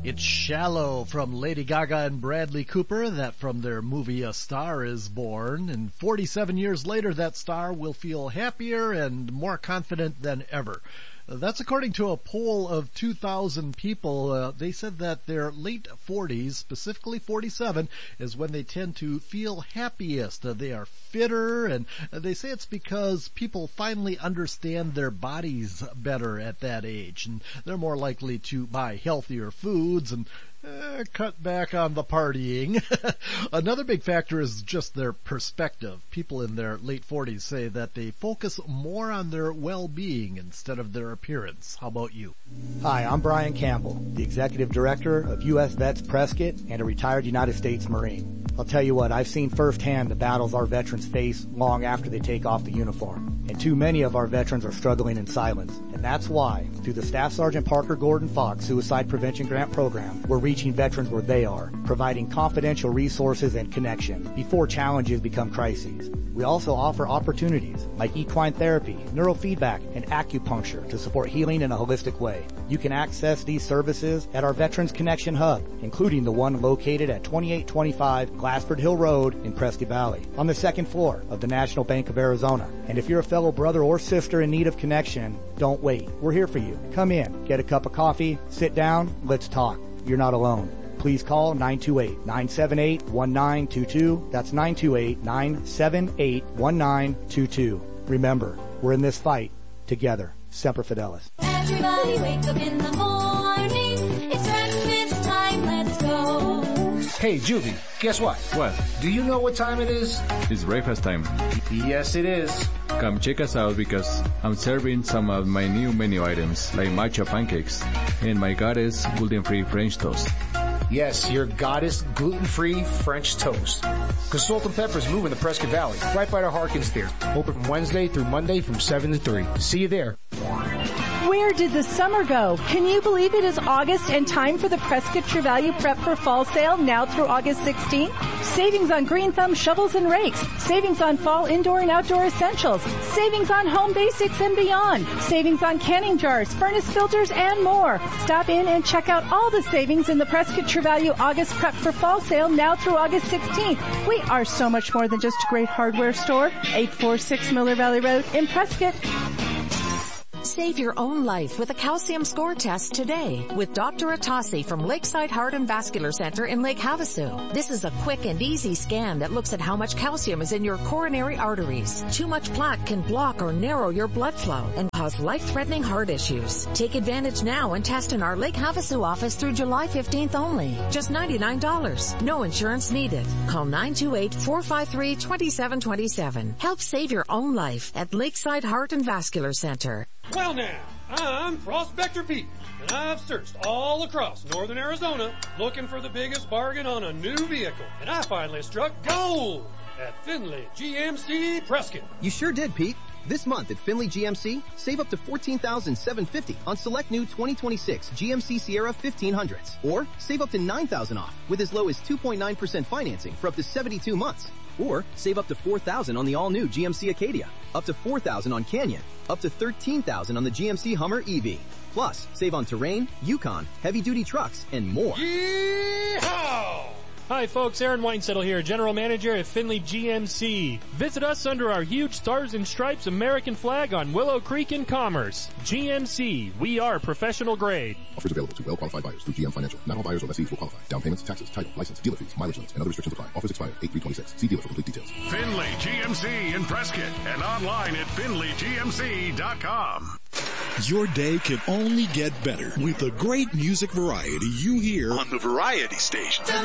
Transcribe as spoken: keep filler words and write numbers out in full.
It's Shallow from Lady Gaga and Bradley Cooper, that from their movie A Star is Born. And forty-seven years later, that star will feel happier and more confident than ever. That's according to a poll of two thousand people. Uh, they said that their late forties, specifically forty-seven, is when they tend to feel happiest. Uh, they are fitter, and uh, they say it's because people finally understand their bodies better at that age, and they're more likely to buy healthier foods and Uh, cut back on the partying. Another big factor is just their perspective. People in their late forties say that they focus more on their well-being instead of their appearance. How about you? Hi, I'm Brian Campbell, the Executive Director of U S Vets Prescott and a retired United States Marine. I'll tell you what, I've seen firsthand the battles our veterans face long after they take off the uniform. And too many of our veterans are struggling in silence. And that's why, through the Staff Sergeant Parker Gordon Fox Suicide Prevention Grant Program, we're reaching veterans where they are, providing confidential resources and connection before challenges become crises. We also offer opportunities like equine therapy, neurofeedback, and acupuncture to support healing in a holistic way. You can access these services at our Veterans Connection Hub, including the one located at twenty-eight twenty-five Glassford Hill Road in Prescott Valley, on the second floor of the National Bank of Arizona. And if you're a fellow brother or sister in need of connection, don't wait. We're here for you. Come in, get a cup of coffee, sit down, let's talk. You're not alone. Please call nine two eight, nine seven eight, one nine two two. That's nine two eight, nine seven eight, one nine two two. Remember, we're in this fight together. Semper Fidelis. Everybody wake up in the morning. It's breakfast time. Let's go. Hey, Juvie, guess what? What? Do you know what time it is? It's breakfast time. Yes, it is. Come check us out because I'm serving some of my new menu items like matcha pancakes and my goddess gluten-free French toast. Yes, your goddess gluten-free French toast. Because Salt and Pepper's moving to Prescott Valley, right by the Harkins Theater. Open from Wednesday through Monday from seven to three. See you there. Where did the summer go? Can you believe it is August and time for the Prescott True Value Prep for Fall sale now through August sixteenth? Savings on Green Thumb shovels and rakes. Savings on fall indoor and outdoor essentials. Savings on home basics and beyond. Savings on canning jars, furnace filters, and more. Stop in and check out all the savings in the Prescott True Value August Prep for Fall sale now through August sixteenth. We are so much more than just a great hardware store. eight forty-six Miller Valley Road in Prescott. Save your own life with a calcium score test today with Doctor Atasi from Lakeside Heart and Vascular Center in Lake Havasu. This is a quick and easy scan that looks at how much calcium is in your coronary arteries. Too much plaque can block or narrow your blood flow and cause life-threatening heart issues. Take advantage now and test in our Lake Havasu office through July fifteenth only. Just ninety-nine dollars. No insurance needed. Call nine two eight, four five three, two seven two seven. Help save your own life at Lakeside Heart and Vascular Center. Well now, I'm Prospector Pete, and I've searched all across northern Arizona looking for the biggest bargain on a new vehicle, and I finally struck gold at Finley G M C Prescott. You sure did, Pete. This month at Finley G M C, save up to fourteen thousand seven hundred fifty dollars on select new twenty twenty-six G M C Sierra fifteen hundreds. Or save up to nine thousand dollars off with as low as two point nine percent financing for up to seventy-two months. Or save up to four thousand dollars on the all-new G M C Acadia, up to four thousand dollars on Canyon, up to thirteen thousand dollars on the G M C Hummer E V. Plus, save on Terrain, Yukon, heavy-duty trucks, and more. Yeehaw! Hi folks, Aaron Weinsettle here, General Manager at Finley G M C. Visit us under our huge Stars and Stripes American flag on Willow Creek in Commerce. G M C, we are professional grade. Offers available to well-qualified buyers through G M Financial. Not all buyers or lessees will qualify. Down payments, taxes, title, license, dealer fees, mileage limits, and other restrictions apply. Offers expire eight three twenty-six. See dealer for complete details. Finley G M C in Prescott and online at finley g m c dot com. Your day can only get better with the great music variety you hear on the Variety Station.